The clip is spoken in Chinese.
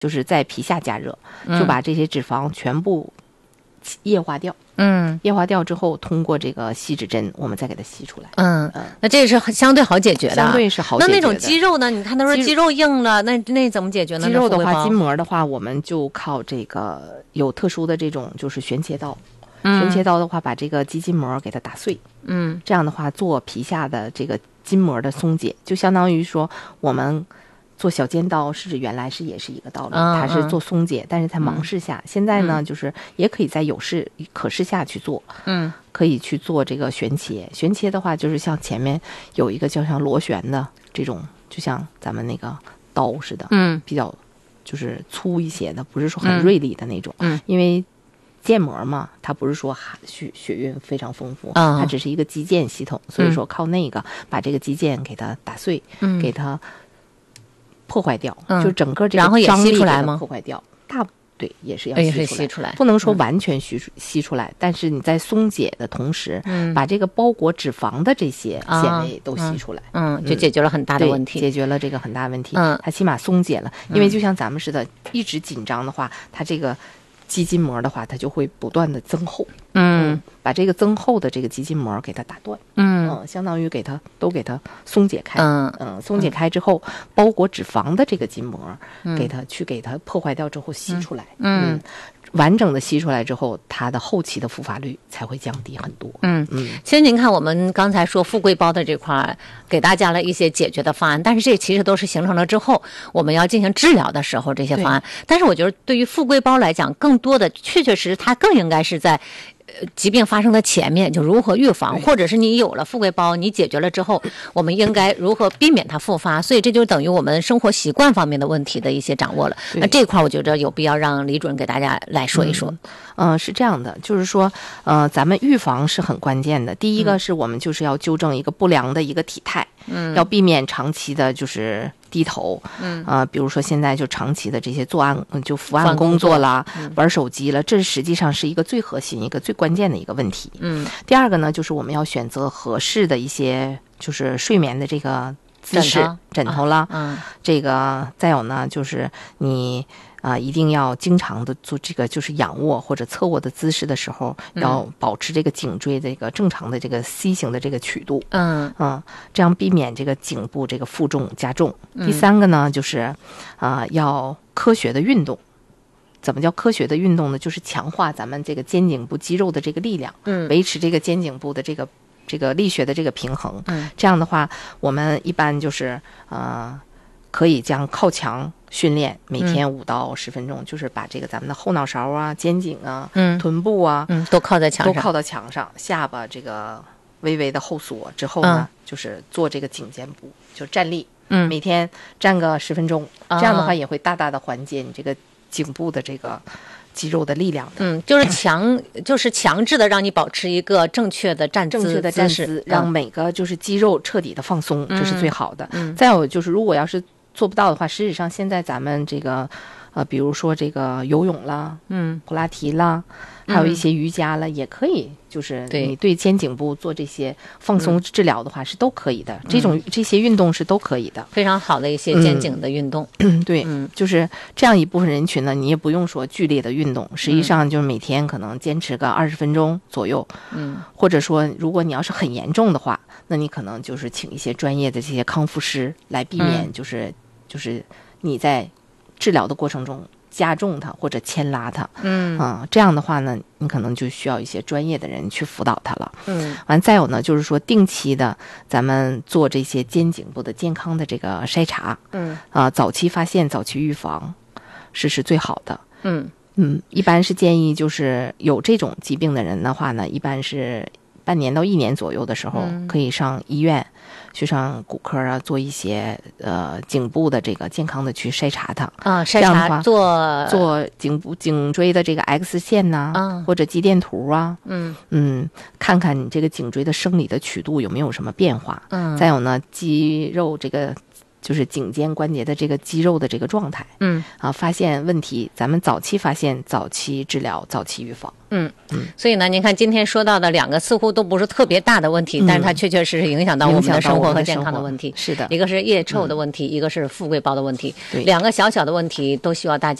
就是在皮下加热，就把这些脂肪全部液化掉。液化掉之后，通过这个锡纸针，我们再给它吸出来。 那这是相对好解决的， 相对是好解决的。 那种肌肉呢？你看他说肌肉硬了，那怎么解决呢？ 肌肉的话，筋膜的话，我们就靠这个有特殊的这种就是旋切刀。旋切刀的话，把这个肌筋膜给它打碎。这样的话做皮下的这个筋膜的松解，就相当于说我们做小尖刀是原来也是一个道理，它是做松解，但是在盲视下，现在呢就是也可以在有视可视下去做，可以去做这个旋切。旋切的话，就是像前面有一个叫像螺旋的这种，就像咱们那个刀似的，比较就是粗一些的，不是说很锐利的那种，因为腱膜嘛，它不是说血运非常丰富，它只是一个肌腱系统，所以说靠那个把这个肌腱给它打碎，给它破坏掉，就整个这个张力给它破坏掉。对，也是要吸出来，不能说完全吸出来，但是你在松解的同时，把这个包裹脂肪的这些纤维都吸出来， 就解决了很大的问题， 解决了这个很大问题。它起码松解了，因为就像咱们似的，一直紧张的话，它这个肌筋膜的话，它就会不断的增厚，把这个增厚的这个肌筋膜给它打断，相当于给它松解开，松解开之后，包裹脂肪的这个筋膜，给它破坏掉之后吸出来，完整的吸出来之后，它的后期的复发率才会降低很多。 其实您看，我们刚才说富贵包的这块，给大家了一些解决的方案，但是这其实都是形成了之后，我们要进行治疗的时候这些方案。但是我觉得，对于富贵包来讲，更多的确实它更应该是在疾病发生的前面，就如何预防，或者是你有了富贵包，你解决了之后，我们应该如何避免它复发。所以这就等于我们生活习惯方面的问题的一些掌握了。那这块我觉得有必要让李主任给大家来说一说。 是这样的，就是说咱们预防是很关键的。第一个是我们就是要纠正一个不良的一个体态，要避免长期的就是低头，比如说现在就长期的这些就伏案工作啦，玩手机了，这实际上是一个最核心、一个最关键的一个问题。第二个呢，就是我们要选择合适的一些就是睡眠的这个姿势，枕头啦，这个再有呢，就是你一定要经常的做这个就是仰卧或者侧卧的姿势的时候，要保持这个颈椎这个正常的这个 C 型的这个曲度，这样避免这个颈部这个负重加重。第三个呢，就是要科学的运动。怎么叫科学的运动呢？就是强化咱们这个肩颈部肌肉的这个力量，维持这个肩颈部的这个力学的这个平衡。这样的话，我们一般就是可以将靠墙训练，每天5到10分钟，就是把这个咱们的后脑勺啊、肩颈啊、臀部啊， 都靠在墙上，下巴这个微微的后缩之后呢，就是做这个颈肩部，就站立，每天站个10分钟，这样的话也会大大的缓解你这个颈部的这个肌肉的力量的。 就是强制的让你保持一个正确的站姿， 让每个就是肌肉彻底的放松，这是最好的。再有就是如果要是做不到的话，实际上现在咱们这个比如说这个游泳啦，普拉提啦，还有一些瑜伽啦，也可以，就是你对肩颈部做这些放松治疗的话是都可以的。这些运动是都可以的， 非常好的一些肩颈的运动。 对，就是这样一部分人群呢，你也不用说剧烈的运动，实际上就是每天可能坚持个20分钟左右。或者说如果你要是很严重的话，那你可能就是请一些专业的这些康复师来避免就是你在治疗的过程中加重它或者牵拉它，这样的话呢，你可能就需要一些专业的人去辅导它了。完再有呢，就是说定期的咱们做这些肩颈部的健康的这个筛查，早期发现、早期预防是最好的。一般是建议就是有这种疾病的人的话呢，一般是半年到1年左右的时候，可以上医院去上骨科啊，做一些颈部的这个健康的去筛查它。 筛查做颈椎的这个 X 线呐，或者肌电图啊，看看你这个颈椎的生理的曲度有没有什么变化。再有呢，肌肉这个就是颈肩关节的这个肌肉的这个状态。发现问题，咱们早期发现，早期治疗，早期预防。 所以呢，您看今天说到的2个似乎都不是特别大的问题，但是它确确实实影响到我们的生活和健康的问题。 是的， 一个是腋臭的问题，一个是富贵包的问题，2个小小的问题都需要大家